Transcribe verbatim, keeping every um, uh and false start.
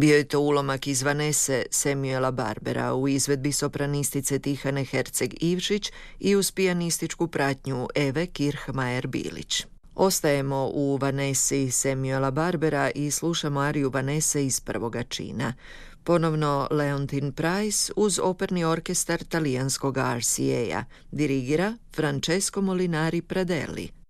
Bio je to ulomak iz Vanese Samuela Barbera u izvedbi sopranistice Tihane Herceg-Ivšić i uz pijanističku pratnju Eve Kirchmajer-Bilić. Ostajemo u Vanesi Samuela Barbera i slušamo ariju Vanese iz prvoga čina. Ponovno Leontin Preiss uz operni orkestar talijanskog R C A-a. Dirigira Francesco Molinari Pradelli.